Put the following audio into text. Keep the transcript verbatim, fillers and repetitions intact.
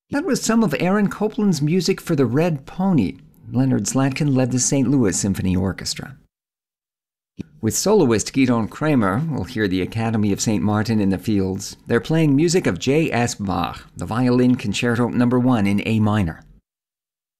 That was some of Aaron Copland's music for The Red Pony. Leonard Slatkin led the Saint Louis Symphony Orchestra. With soloist Gidon Kramer, we'll hear the Academy of Saint Martin in the Fields. They're playing music of J S Bach, the Violin Concerto number one in A minor.